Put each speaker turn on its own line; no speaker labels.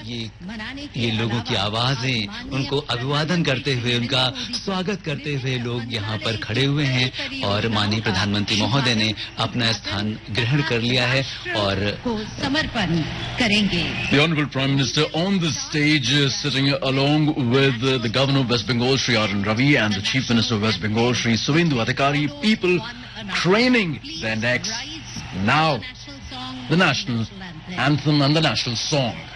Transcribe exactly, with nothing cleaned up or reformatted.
ये ये लोगों की आवाजें, उनको अभिवादन करते हुए, उनका स्वागत करते हुए लोग यहाँ पर खड़े हुए हैं और माननीय प्रधानमंत्री महोदय ने अपना स्थान ग्रहण कर लिया है और
समर्पण करेंगे.
The Honorable Prime Minister on the stage uh, sitting along with uh, the Governor of West Bengal, Shri R N Ravi, and the Chief Minister of West Bengal, Shri Suvendu Adhikari. People craning their necks. Now, the national anthem and the national song.